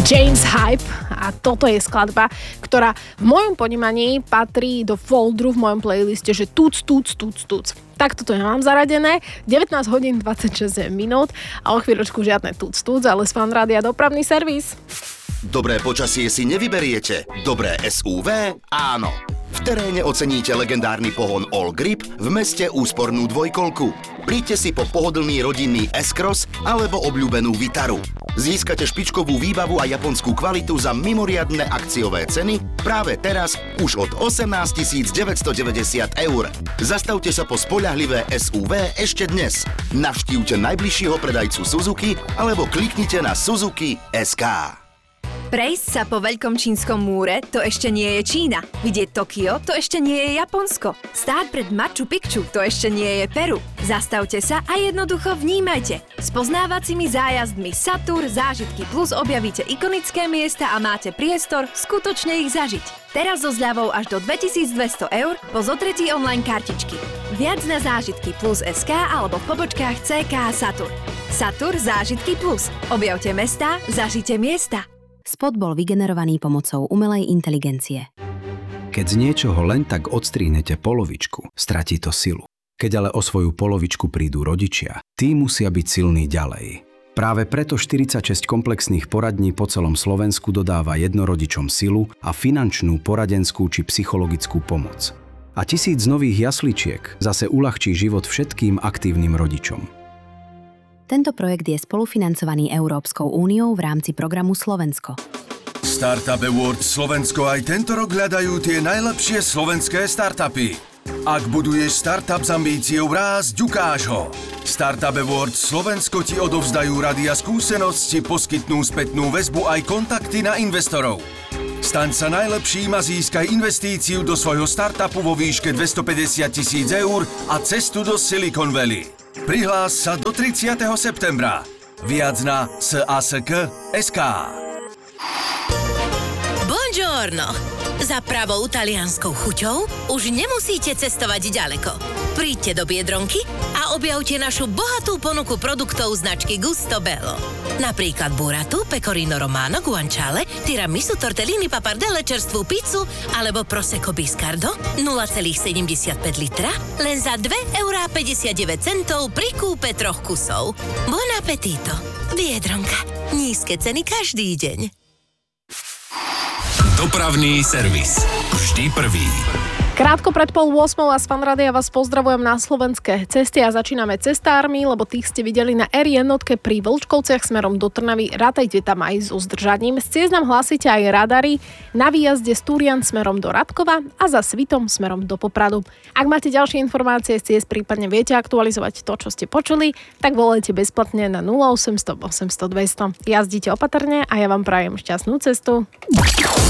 James Hype a toto je skladba, ktorá v mojom ponímaní patrí do folderu v mojom playliste, že tuc. Takto to ja mám zaradené. 19 hodín 26 minút a o chvíľočku žiadne tuc, ale z Fan Rádia dopravný servis. Dobré počasie si nevyberiete, dobré SUV áno. V teréne oceníte legendárny pohon All Grip, v meste úspornú dvojkolku. Príďte si po pohodlný rodinný S-Cross alebo obľúbenú Vitaru. Získate špičkovú výbavu a japonskú kvalitu za mimoriadne akciové ceny práve teraz už od 18 990 €. Zastavte sa po spoľahlivé SUV ešte dnes. Navštívte najbližšieho predajcu Suzuki alebo kliknite na Suzuki.sk. Prejsť sa po veľkom čínskom múre, to ešte nie je Čína. Vidieť Tokio, to ešte nie je Japonsko. Stáť pred Machu Picchu, to ešte nie je Peru. Zastavte sa a jednoducho vnímajte. S poznávacími zájazdmi Satur, Zážitky Plus objavíte ikonické miesta a máte priestor skutočne ich zažiť. Teraz so zľavou až do 2200 € po zotretí online kartičky. Viac na Zážitky Plus.sk alebo v pobočkách CK Satur. Satur Zážitky Plus. Objavte mestá, zažite miesta. Spot bol vygenerovaný pomocou umelej inteligencie. Keď z niečoho len tak odstrihnete polovičku, stratí to silu. Keď ale o svoju polovičku prídu rodičia, tí musia byť silní ďalej. Práve preto 46 komplexných poradní po celom Slovensku dodáva jednorodičom silu a finančnú, poradenskú či psychologickú pomoc. A 1000 nových jasličiek zase uľahčí život všetkým aktívnym rodičom. Tento projekt je spolufinancovaný Európskou úniou v rámci programu Slovensko. Startup Awards Slovensko aj tento rok hľadajú tie najlepšie slovenské startupy. Ak buduješ startup s ambíciou rásť, ukáž ho. Startup Awards Slovensko ti odovzdajú rady a skúsenosti, poskytnú spätnú väzbu aj kontakty na investorov. Staň sa najlepším a získaj investíciu do svojho startupu vo výške 250 000 € a cestu do Silicon Valley. Prihlás sa do 30. septembra. Viac na sask.sk. Buongiorno! Za pravou talianskou chuťou už nemusíte cestovať ďaleko. Príďte do Biedronky a objavte našu bohatú ponuku produktov značky Gusto Bello. Napríklad burratu, pecorino romano, guanciale, tiramisu, tortellini, papardelle, čerstvú pizzu alebo prosecco biscardo 0,75 litra len za 2,59 € pri kúpe 3 kusov. Buon appetito! Biedronka. Nízke ceny každý deň. Dopravný servis. Vždy prvý. Krátko pred 7:30 a z Fan Rádia vás pozdravujem na slovenské cesty a začíname cestármi, lebo tých ste videli na R1 pri Vlčkovciach smerom do Trnavy. Rátajte tam aj so zdržaním. Z ciest nám hlásite aj radary na výjazde z Turian smerom do Radkova a za Svitom smerom do Popradu. Ak máte ďalšie informácie z ciest, prípadne viete aktualizovať to, čo ste počuli, tak volajte bezplatne na 0800 800 200. Jazdite opatrne a ja vám prajem šťastnú cestu.